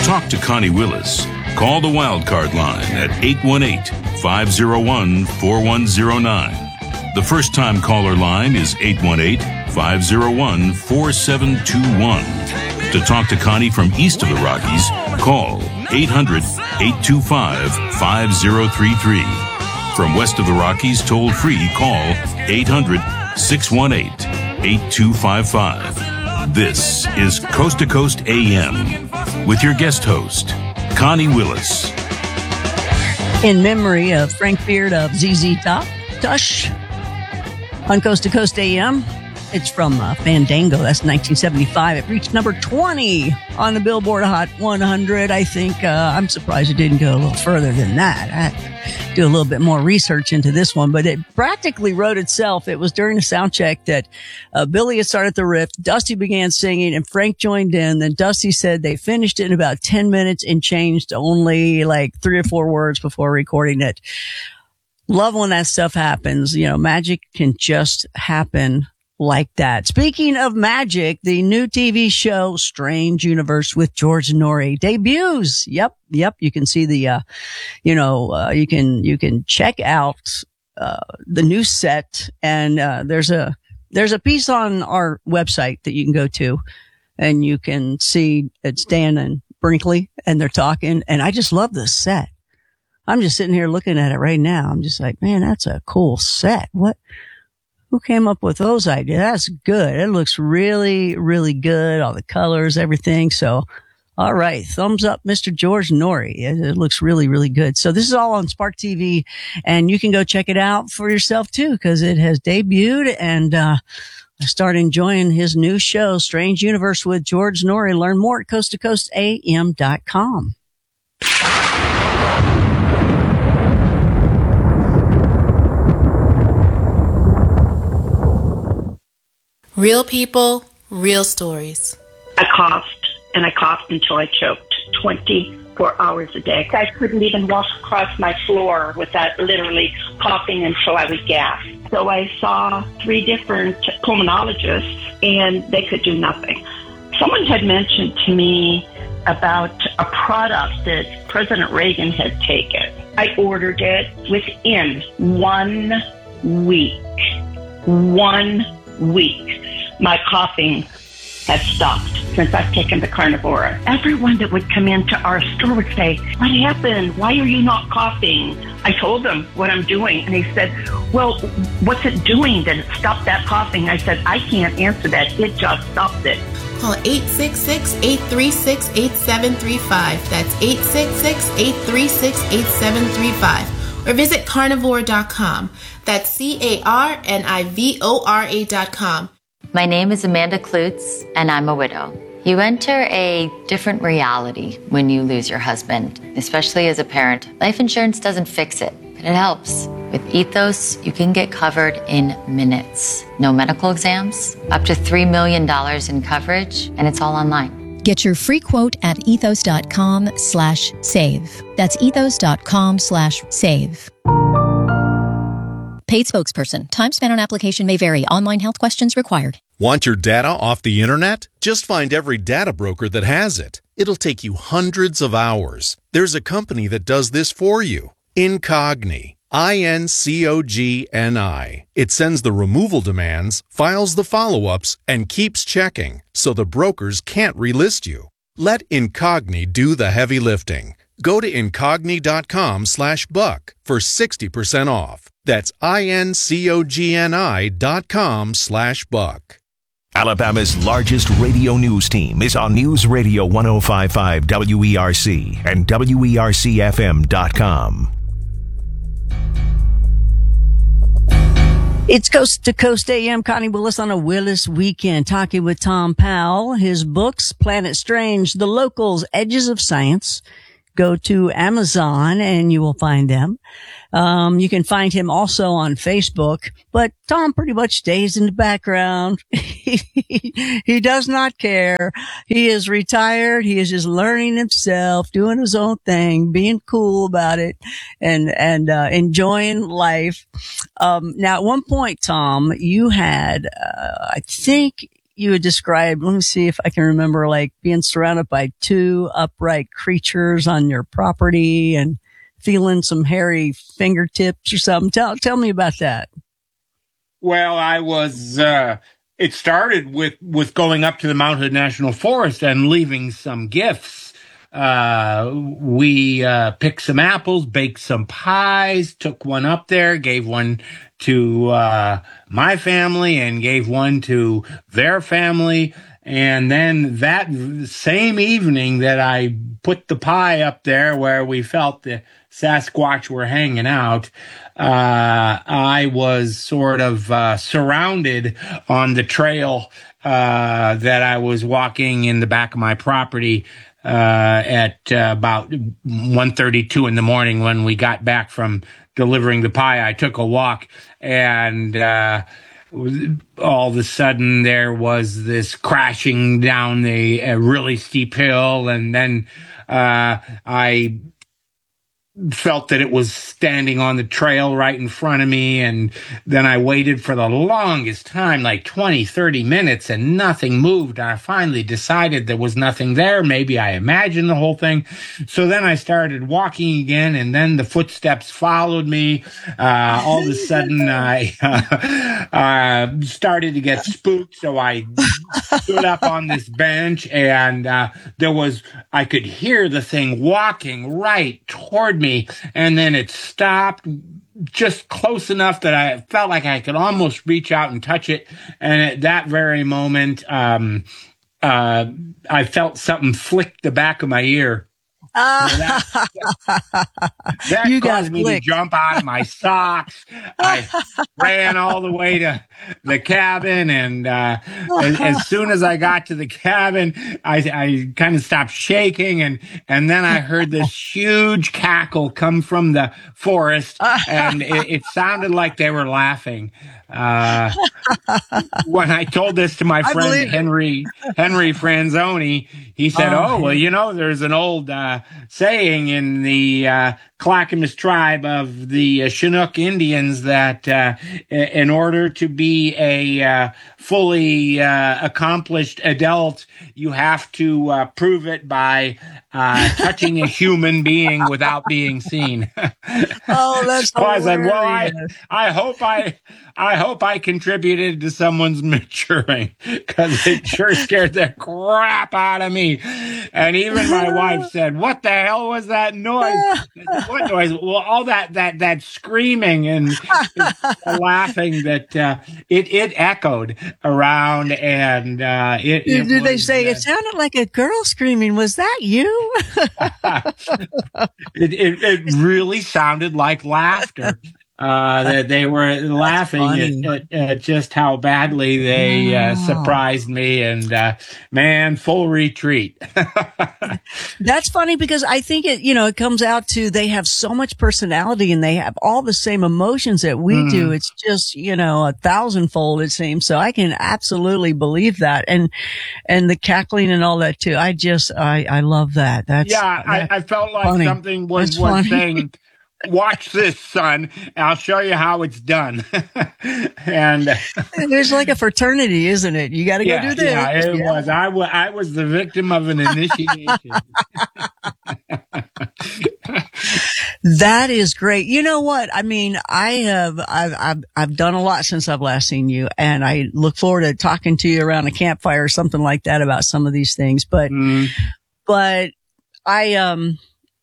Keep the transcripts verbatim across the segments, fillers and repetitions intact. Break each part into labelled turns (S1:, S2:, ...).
S1: talk to Connie Willis, call the Wildcard line at eight one eight, five oh one, four one oh nine. The first-time caller line is eight one eight, five oh one, four seven two one. To talk to Connie from east of the Rockies, call eight hundred, eight two five, five oh three three. From west of the Rockies, toll-free, call eight hundred, six one eight, eight two five five. This is Coast to Coast A M with your guest host, Connie Willis.
S2: In memory of Frank Beard of Z Z Top, Tush, on Coast to Coast A M. It's from uh, Fandango. That's nineteen seventy-five. It reached number twenty on the Billboard Hot one hundred. I think uh, I'm surprised it didn't go a little further than that. I had to do a little bit more research into this one, but it practically wrote itself. It was during the sound check that uh, Billy had started the riff, Dusty began singing, and Frank joined in. Then Dusty said they finished it in about ten minutes and changed only like three or four words before recording it. Love when that stuff happens. You know, magic can just happen like that. Speaking of magic, the new T V show Strange Universe with George Noory debuts. Yep, yep. You can see the, uh, you know, uh, you can you can check out uh, the new set, and uh, there's a there's a piece on our website that you can go to, and you can see it's Dan and Brinkley, and they're talking, and I just love this set. I'm just sitting here looking at it right now. I'm just like, man, that's a cool set. What? Who came up with those ideas? That's good. It looks really, really good. All the colors, everything. So, all right. Thumbs up, Mister George Noory. It, it looks really, really good. So this is all on Spark T V, and you can go check it out for yourself too, because it has debuted, and uh I start enjoying his new show, Strange Universe with George Noory. Learn more at coast to coast a m dot com.
S3: Real people, real stories.
S4: I coughed, and I coughed until I choked twenty-four hours a day. I couldn't even walk across my floor without literally coughing until I would gasp. So I saw three different pulmonologists, and they could do nothing. Someone had mentioned to me about a product that President Reagan had taken. I ordered it within one week. One week. My coughing has stopped since I've taken the Carnivora. Everyone that would come into our store would say, what happened? Why are you not coughing? I told them what I'm doing, and they said, well, what's it doing that it stopped that coughing? I said, I can't answer that. It just stopped it.
S3: Call eight six six, eight three six, eight seven three five. That's eight six six, eight three six, eight seven three five. Or visit carnivore dot com. That's C A R N I V O R A dot com.
S5: My name is Amanda Klutz, and I'm a widow. You enter a different reality when you lose your husband, especially as a parent. Life insurance doesn't fix it, but it helps. With Ethos, you can get covered in minutes. No medical exams, up to three million dollars in coverage, and it's all online.
S6: Get your free quote at ethos.com slash save. That's ethos.com slash save. Paid spokesperson. Time spent on application may vary. Online health questions required.
S7: Want your data off the internet? Just find every data broker that has it. It'll take you hundreds of hours. There's a company that does this for you. Incogni. I N C O G N I. It sends the removal demands, files the follow-ups, and keeps checking, so the brokers can't relist you. Let Incogni do the heavy lifting. Go to incogni.com slash buck for sixty percent off. That's I-N-C-O-G-N-I dot com slash buck.
S8: Alabama's largest radio news team is on News Radio one oh five point five W E R C and W E R C F M dot com.
S2: It's Coast to Coast A M. Connie Willis on a Willis weekend, talking with Tom Powell. His books, Planet Strange, The Locals, Edges of Science. Go to Amazon and you will find them. Um, you can find him also on Facebook, but Tom pretty much stays in the background. He does not care. He is retired. He is just learning himself, doing his own thing, being cool about it, and, and, uh, enjoying life. Um, now at one point, Tom, you had, uh, I think you would describe, let me see if I can remember, like being surrounded by two upright creatures on your property and feeling some hairy fingertips or something. Tell, tell me about that.
S9: Well, I was, uh, it started with, with going up to the Mount Hood National Forest and leaving some gifts. Uh, we, uh, picked some apples, baked some pies, took one up there, gave one to, uh, my family and gave one to their family. And then that same evening that I put the pie up there where we felt the Sasquatch were hanging out, uh, I was sort of, uh, surrounded on the trail, uh, that I was walking in the back of my property, uh, at uh, about one thirty-two in the morning when we got back from delivering the pie. I took a walk and, uh, all of a sudden there was this crashing down the uh, really steep hill. And then, uh, I felt that it was standing on the trail right in front of me. And then I waited for the longest time, like twenty, thirty minutes, and nothing moved. I finally decided there was nothing there. Maybe I imagined the whole thing. So then I started walking again, and then the footsteps followed me. Uh, all of a sudden I uh, uh, started to get spooked. So I stood up on this bench, and uh, there was, I could hear the thing walking right toward me. And then it stopped just close enough that I felt like I could almost reach out and touch it. And at that very moment, um, uh, I felt something flick the back of my ear. Uh, that that
S2: you
S9: caused me
S2: flicked.
S9: to jump out of my socks. I ran all the way to the cabin, and uh, as, as soon as I got to the cabin, I, I kind of stopped shaking, and, and then I heard this huge cackle come from the forest, and it, it sounded like they were laughing. Uh, when I told this to my friend Henry Henry Franzoni, he said, "Oh, oh well, you know, there's an old uh, saying in the uh, Clackamas tribe of the uh, Chinook Indians that uh, in order to be a uh, fully uh, accomplished adult, you have to uh, prove it by uh, touching a human being without being seen."
S2: Oh, that's
S9: so I said, "Well, I, I hope I." I hope I contributed to someone's maturing, because it sure scared the crap out of me. And even my wife said, "What the hell was that noise?" What noise? Well, all that that that screaming and laughing that uh, it it echoed around, and uh, it.
S2: Did,
S9: it
S2: did
S9: was,
S2: they say
S9: uh,
S2: it sounded like a girl screaming? Was that you?
S9: it, it it really sounded like laughter. Uh, that they were laughing at, at, at just how badly they
S2: wow.
S9: uh, surprised me, and uh, man, full retreat.
S2: That's funny, because I think it, you know, it comes out to they have so much personality and they have all the same emotions that we mm. do. It's just, you know, a thousandfold, it seems. So I can absolutely believe that, and and the cackling and all that too. I just, I, I love that. That's
S9: yeah.
S2: that's
S9: I, I felt like
S2: funny.
S9: something was
S2: That's
S9: was
S2: funny.
S9: saying, "Watch this, son. I'll show you how it's done." And
S2: there's like a fraternity, isn't it? You got to
S9: yeah,
S2: go do this.
S9: Yeah, it
S2: yeah.
S9: was. I, w- I was the victim of an initiation.
S2: That is great. You know what? I mean, I have, I've, I've, I've done a lot since I've last seen you, and I look forward to talking to you around a campfire or something like that about some of these things. But, mm. but I, um,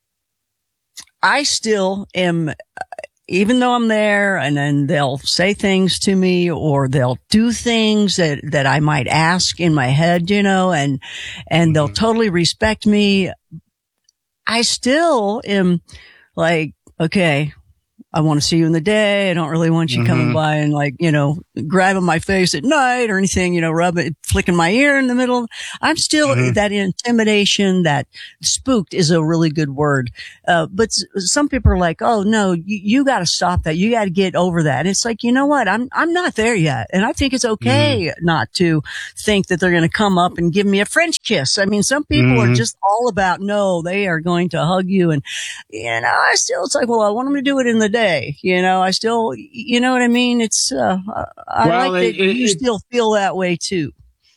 S2: I still am, even though I'm there, and then they'll say things to me, or they'll do things that, that I might ask in my head, you know, and, and mm-hmm. they'll totally respect me. I still am like, okay, I want to see you in the day. I don't really want you mm-hmm. coming by and, like, you know, grabbing my face at night or anything, you know, rubbing, flicking my ear in the middle. I'm still mm-hmm. that intimidation, that spooked is a really good word. Uh, but s- some people are like, "Oh no, you, you got to stop that. You got to get over that." And it's like, you know what? I'm, I'm not there yet. And I think it's okay mm-hmm. not to think that they're going to come up and give me a French kiss. I mean, some people mm-hmm. are just all about, no, they are going to hug you. And, you know, I still, it's like, well, I want them to do it in the day. You know, I still, you know what I mean? It's, uh, I well, like that it, it, you still feel that way too.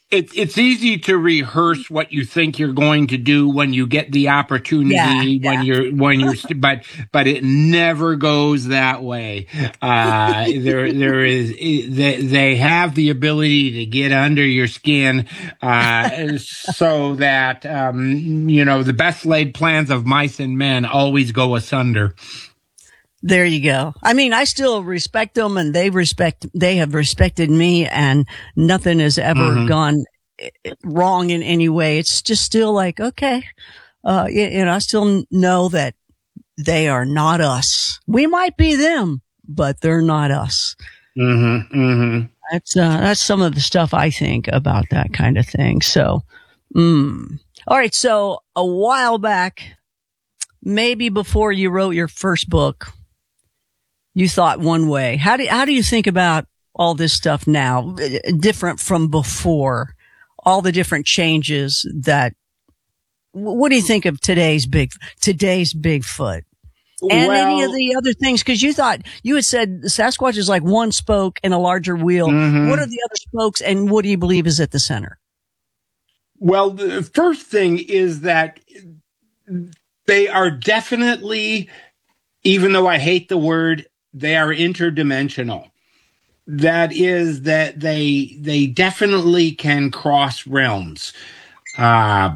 S9: It's it's easy to rehearse what you think you're going to do when you get the opportunity.
S2: Yeah, yeah.
S9: When you're when you're st- but but it never goes that way. Uh, there there is they they have the ability to get under your skin, uh, so that um, you know the best laid plans of mice and men always go asunder.
S2: There you go. I mean, I still respect them, and they respect, they have respected me, and nothing has ever mm-hmm. gone wrong in any way. It's just still like, okay, uh, you, you know, I still know that they are not us. We might be them, but they're not us.
S9: Mm-hmm. Mm-hmm.
S2: That's, uh, that's some of the stuff I think about that kind of thing. So, mm. All right. So a while back, maybe before you wrote your first book, you thought one way. How do how do you think about all this stuff now, different from before? All the different changes that. What do you think of today's big today's Bigfoot and well, any of the other things? Because you thought you had said Sasquatch is like one spoke in a larger wheel. Mm-hmm. What are the other spokes, and what do you believe is at the center?
S9: Well, the first thing is that they are definitely, even though I hate the word, they are interdimensional. That is that they they definitely can cross realms. Uh,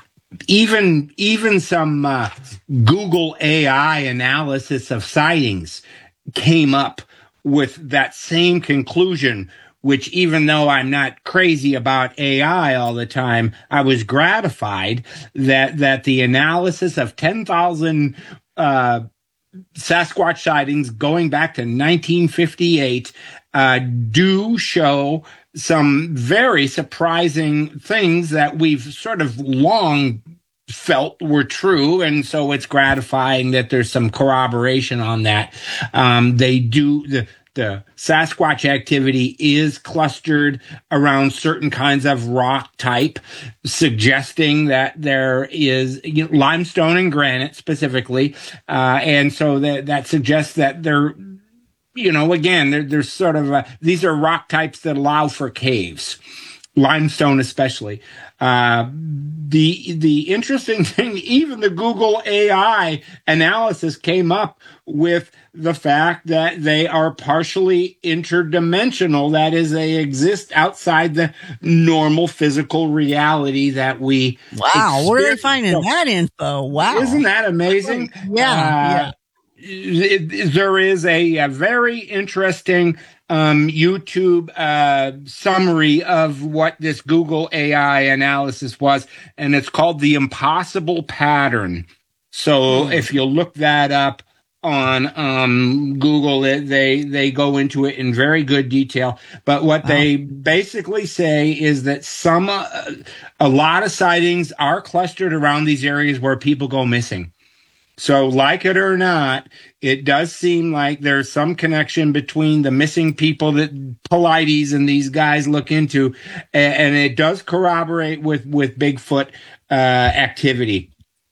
S9: even even some uh, Google A I analysis of sightings came up with that same conclusion, which even though I'm not crazy about A I all the time, I was gratified that that the analysis of ten thousand uh Sasquatch sightings going back to nineteen fifty-eight uh, do show some very surprising things that we've sort of long felt were true, and so it's gratifying that there's some corroboration on that. Um, they do the the Sasquatch activity is clustered around certain kinds of rock type, suggesting that there is you know, limestone and granite specifically. Uh, and so that, that suggests that there, you know, again, there, there's sort of, a, these are rock types that allow for caves, limestone especially. Uh, the, the interesting thing, even the Google A I analysis came up with the fact that they are partially interdimensional. That is, they exist outside the normal physical reality that we
S2: Wow, experience. Where are they finding so, that info? Wow.
S9: Isn't that amazing?
S2: Yeah, uh, yeah.
S9: It, it, there is a, a very interesting um, YouTube uh, summary of what this Google A I analysis was, and it's called The Impossible Pattern. So mm. if you look that up on um, Google, it, they they go into it in very good detail. But what wow. they basically say is that some uh, a lot of sightings are clustered around these areas where people go missing. So, like it or not, it does seem like there's some connection between the missing people that Paulides and these guys look into, and, and it does corroborate with with Bigfoot uh, activity.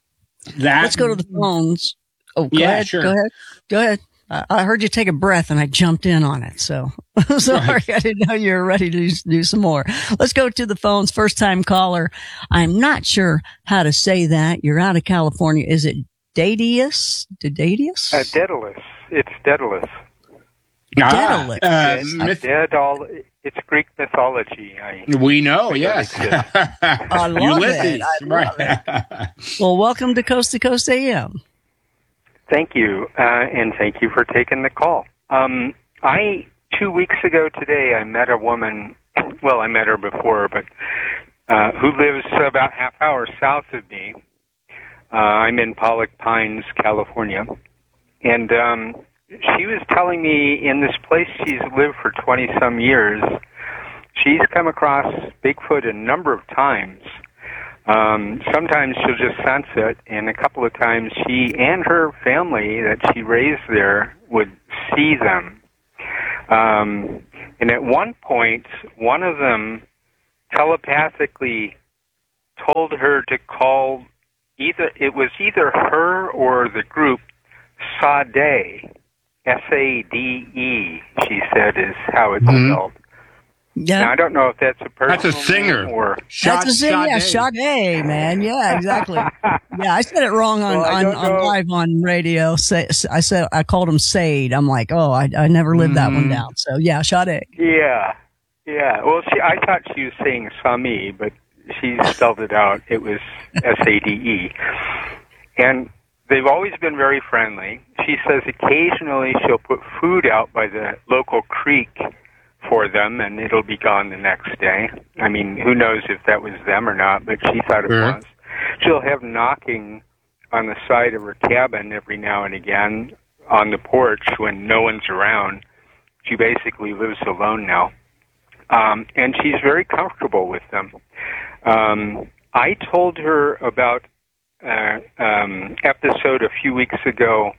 S9: That,
S2: Let's go to the phones. Oh, go
S9: yeah,
S2: ahead.
S9: sure.
S2: Go ahead. Go ahead. I, I heard you take a breath, and I jumped in on it. So sorry, right. I didn't know you were ready to do some more. Let's go to the phones. First time caller. I'm not sure how to say that. You're out of California. Is it Daedalus? Daedalus?
S10: Uh, Daedalus. It's Daedalus.
S2: Daedalus.
S9: Ah, uh,
S10: it's,
S9: myth-
S10: Daedal- it's Greek mythology. I,
S9: we know, yes.
S2: I love
S9: Ulysses,
S2: it. I love
S9: right.
S2: it. Well, welcome to Coast to Coast A M.
S10: Thank you, uh, and thank you for taking the call. Um, I two weeks ago today, I met a woman. Well, I met her before, but uh, who lives about half hour south of me. Uh, I'm in Pollock Pines, California, and um, she was telling me in this place she's lived for twenty-some years, she's come across Bigfoot a number of times. Um, sometimes she'll just sense it, and a couple of times she and her family that she raised there would see them. Um, and at one point, one of them telepathically told her to call either, it was either her or the group Sade, S A D E, she said is how it's
S9: mm-hmm.
S10: spelled.
S2: Yeah.
S10: Now, I don't know if that's a person.
S9: That's a singer.
S10: Or
S2: That's a singer. Yeah, Sade, man. Yeah, exactly. Yeah, I said it wrong on,
S10: well,
S2: on, on live on radio. Say, I said I called him Sade. I'm like, oh, I, I never lived mm-hmm. that one down. So yeah, Sade.
S10: Yeah, yeah. Well, she, I thought she was saying Sami, but she spelled it out. It was S A D E. And they've always been very friendly. She says occasionally she'll put food out by the local creek for them, and it'll be gone the next day. I mean, who knows if that was them or not, but she thought it
S9: sure.
S10: was. She'll have knocking on the side of her cabin every now and again on the porch when no one's around. She basically lives alone now. Um, and she's very comfortable with them. Um, I told her about an uh, um, episode a few weeks ago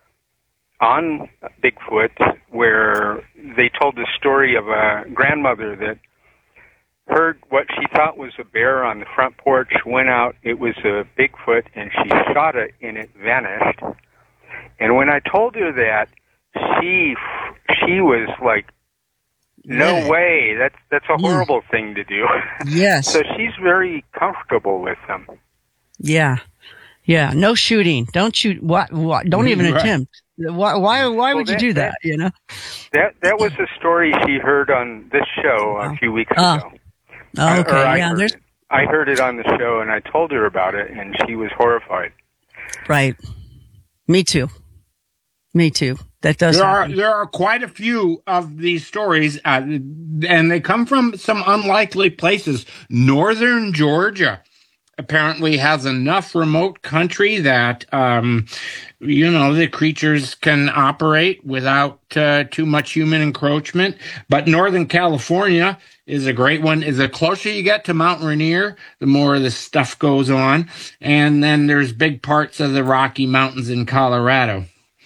S10: on Bigfoot where they told the story of a grandmother that heard what she thought was a bear on the front porch, went out, it was a Bigfoot, and she shot it, and it vanished. And when I told her that, she she was like, no yeah. way, that's that's a horrible yeah. thing to do.
S2: Yes.
S10: So she's very comfortable with them.
S2: Yeah. Yeah, no shooting. Don't shoot. What? what don't even right. attempt. Why? Why? Why well, would that, you do that? that? You know.
S10: That that was a story she heard on this show a few weeks
S2: uh,
S10: ago.
S2: Oh, okay.
S10: I
S2: yeah,
S10: heard
S2: there's.
S10: It. I heard it on the show, and I told her about it, and she was horrified.
S2: Right. Me too. Me too. That does.
S9: There
S2: happen.
S9: are there are quite a few of these stories, uh, and they come from some unlikely places. Northern Georgia apparently has enough remote country that, um, you know, the creatures can operate without uh, too much human encroachment. But Northern California is a great one. Is the closer you get to Mount Rainier, the more of this stuff goes on. And then there's big parts of the Rocky Mountains in Colorado.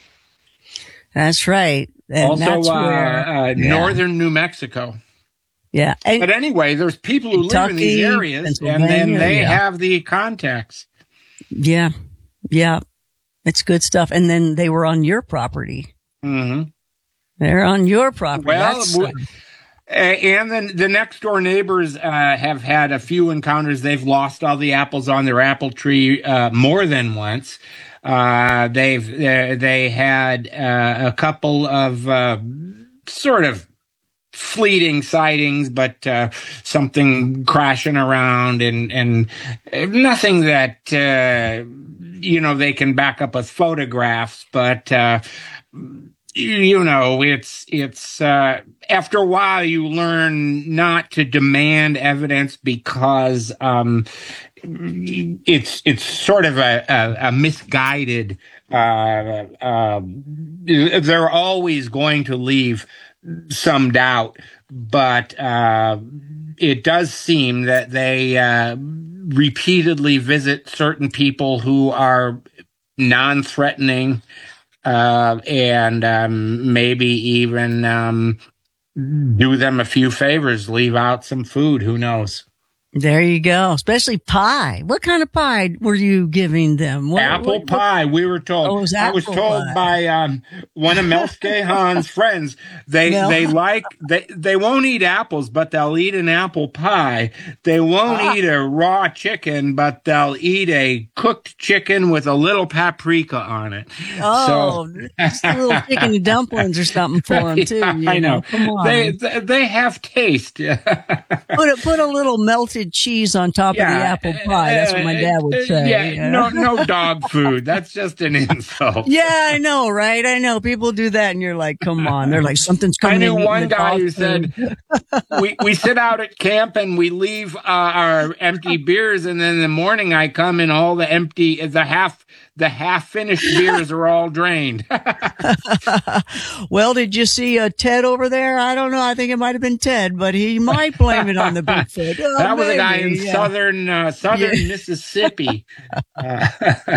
S2: That's right. And
S9: also,
S2: that's
S9: uh,
S2: where,
S9: uh,
S2: yeah.
S9: northern New Mexico.
S2: Yeah. And
S9: but anyway, there's people who
S2: Kentucky,
S9: live in these areas, and then they yeah. have the contacts.
S2: Yeah. Yeah. It's good stuff. And then they were on your property.
S9: Mm-hmm.
S2: They're on your property.
S9: Well, w- and then the next door neighbors uh, have had a few encounters. They've lost all the apples on their apple tree uh, more than once. Uh, they've uh, they had uh, a couple of uh, sort of fleeting sightings, but uh, something crashing around, and and nothing that uh, you know they can back up with photographs. But uh, you know, it's it's uh, after a while you learn not to demand evidence because. Um, It's it's sort of a, a, a misguided. Uh, uh, they're always going to leave some doubt, but uh, it does seem that they uh, repeatedly visit certain people who are non-threatening, uh, and um, maybe even um, do them a few favors, leave out some food. Who knows?
S2: There you go. Especially pie. What kind of pie were you giving them? What,
S9: apple
S2: what,
S9: pie. We were told.
S2: Oh, it was
S9: I was told
S2: pie.
S9: by um, one of Melske Hahn's friends. They no. they like they they won't eat apples, but they'll eat an apple pie. They won't ah. eat a raw chicken, but they'll eat a cooked chicken with a little paprika on it.
S2: Oh, so, just a little chicken dumplings or something for them too.
S9: Yeah,
S2: you
S9: I know.
S2: know. Come on.
S9: They they, they have taste.
S2: put a, put a little melted cheese on top yeah, of the apple pie. That's what my dad would say.
S9: Yeah,
S2: you know?
S9: no, no dog food. That's just an insult.
S2: Yeah, I know, right? I know. People do that, and you're like, "Come on!" They're like, "Something's coming."
S9: I knew
S2: in
S9: one guy who said, "We we sit out at camp and we leave uh, our empty beers, and then in the morning I come and all the empty, the half." The half-finished beers are all drained.
S2: Well, did you see uh, Ted over there? I don't know. I think it might have been Ted, but he might blame it on the Bigfoot. Oh,
S9: that was
S2: maybe.
S9: a guy in
S2: yeah.
S9: southern uh, southern yeah. Mississippi. Uh,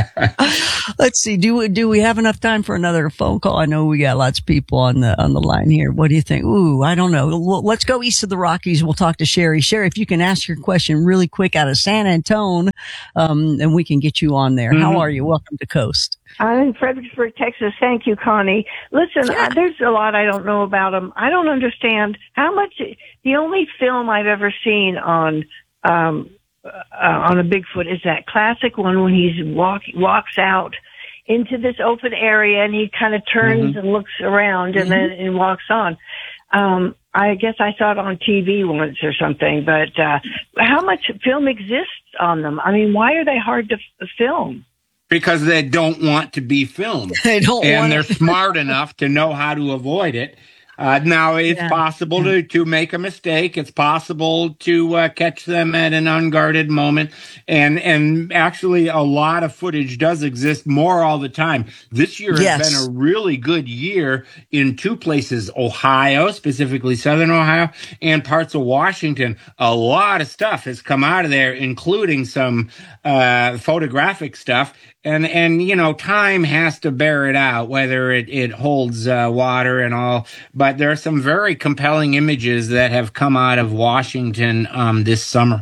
S2: Let's see. Do we, do we have enough time for another phone call? I know we got lots of people on the on the line here. What do you think? Ooh, I don't know. Well, let's go east of the Rockies. We'll talk to Sherry. Sherry, if you can ask your question really quick out of San Antone, um, and we can get you on there. Mm-hmm. How are you? Welcome to Coast.
S11: I'm in Fredericksburg, Texas. Thank you, Connie. Listen,
S2: Yeah.
S11: uh, there's a lot I don't know about him. I don't understand how much. The only film I've ever seen on um, uh, on a Bigfoot is that classic one when he's walk walks out into this open area and he kind of turns
S9: Mm-hmm.
S11: and looks around and then and walks on. Um, I guess I saw it on T V once or something, but uh, how much film exists on them? I mean, why are they hard to f- film?
S9: Because they don't want to be filmed.
S2: They don't
S9: and
S2: want
S9: they're
S2: it.
S9: smart enough to know how to avoid it. Uh, now, it's
S2: Yeah.
S9: possible to, to make a mistake. It's possible to uh, catch them at an unguarded moment. And and actually, a lot of footage does exist more all the time. This year
S2: Yes.
S9: has been a really good year in two places, Ohio, specifically southern Ohio, and parts of Washington. A lot of stuff has come out of there, including some uh, photographic stuff. And, and, you know, time has to bear it out, whether it, it holds uh, water and all. But there are some very compelling images that have come out of Washington um, this summer.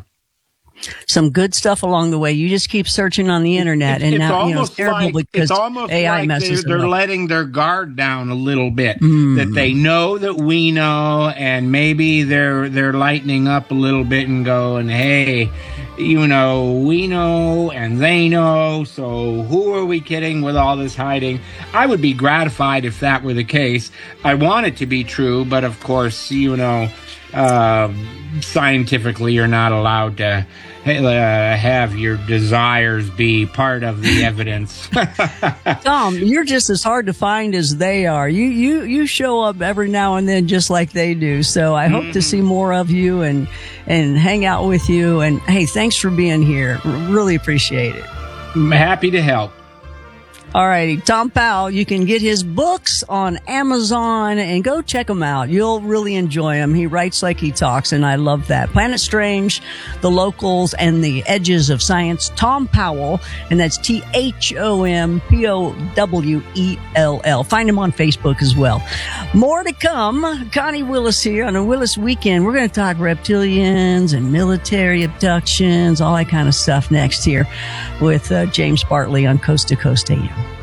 S2: Some good stuff along the way. You just keep searching on the internet, and
S9: it's
S2: now you know it's
S9: almost
S2: terrible
S9: like,
S2: because
S9: it's almost
S2: A I
S9: like
S2: messes
S9: they're,
S2: it
S9: they're
S2: up.
S9: letting their guard down a little bit.
S2: Mm.
S9: That they know that we know, and maybe they're they're lightening up a little bit and going, hey, you know, we know and they know, so who are we kidding with all this hiding? I would be gratified if that were the case. I want it to be true, but of course, you know, uh, scientifically, you're not allowed to uh, have your desires be part of the evidence.
S2: Tom, you're just as hard to find as they are. You you you show up every now and then just like they do. So I hope to see more of you and and hang out with you. And hey, thanks for being here. R- really appreciate it.
S9: I'm happy to help.
S2: All righty, Tom Powell. You can get his books on Amazon and go check him out. You'll really enjoy him. He writes like he talks, and I love that. Planet Strange, The Locals, and the Edges of Science. Tom Powell, and that's T H O M P O W E L L. Find him on Facebook as well. More to come. Connie Willis here on a Willis Weekend. We're going to talk reptilians and military abductions, all that kind of stuff next here with uh, James Bartley on Coast to Coast A M.